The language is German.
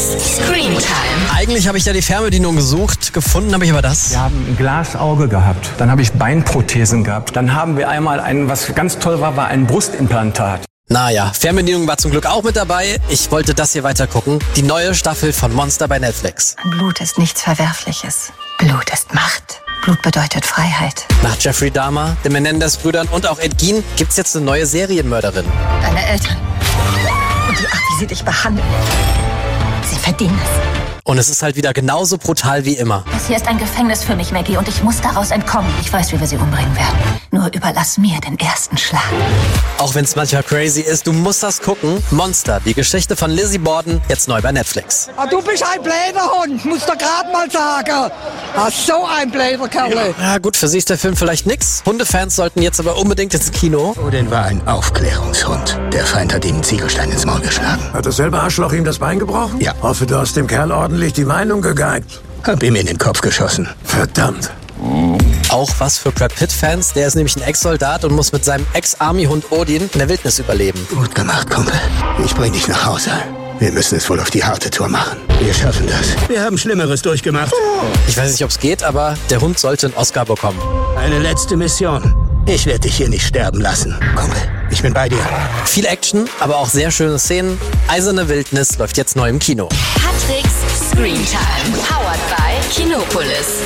Screen Time. Eigentlich habe ich ja die Fernbedienung gesucht, gefunden habe ich aber das. Wir haben ein Glasauge gehabt, dann habe ich Beinprothesen gehabt, dann haben wir einmal was ganz toll war ein Brustimplantat. Naja, Fernbedienung war zum Glück auch mit dabei. Ich wollte das hier weiter gucken. Die neue Staffel von Monster bei Netflix. Blut ist nichts Verwerfliches. Blut ist Macht. Blut bedeutet Freiheit. Nach Jeffrey Dahmer, den Menendez-Brüdern und auch Ed Gein gibt's jetzt eine neue Serienmörderin. Deine Eltern und die Art, wie sie dich behandeln. Sie verdienen es. Und es ist halt wieder genauso brutal wie immer. Das hier ist ein Gefängnis für mich, Maggie, und ich muss daraus entkommen. Ich weiß, wie wir sie umbringen werden. Nur überlass mir den ersten Schlag. Auch wenn es manchmal crazy ist, du musst das gucken. Monster, die Geschichte von Lizzie Borden, jetzt neu bei Netflix. Du bist ein blöder Hund, musst du gerade mal sagen. So ein blöder Kerl. Ja gut, für sie ist der Film vielleicht nix. Hundefans sollten jetzt aber unbedingt ins Kino. Odin war ein Aufklärungshund. Der Feind hat ihm einen Ziegelstein ins Maul geschlagen. Hat das selbe Arschloch ihm das Bein gebrochen? Ja. Hoffe, du hast dem Kerl ordentlich die Meinung gegeigt. Hab ihm in den Kopf geschossen. Verdammt. Auch was für Brad Pitt-Fans. Der ist nämlich ein Ex-Soldat und muss mit seinem Ex-Army-Hund Odin in der Wildnis überleben. Gut gemacht, Kumpel. Ich bring dich nach Hause. Wir müssen es wohl auf die harte Tour machen. Wir schaffen das. Wir haben Schlimmeres durchgemacht. Ich weiß nicht, ob es geht, aber der Hund sollte einen Oscar bekommen. Eine letzte Mission. Ich werde dich hier nicht sterben lassen. Kumpel, ich bin bei dir. Viel Action, aber auch sehr schöne Szenen. Eiserne Wildnis läuft jetzt neu im Kino. Patricks Screen Time. Powered by Kinopolis.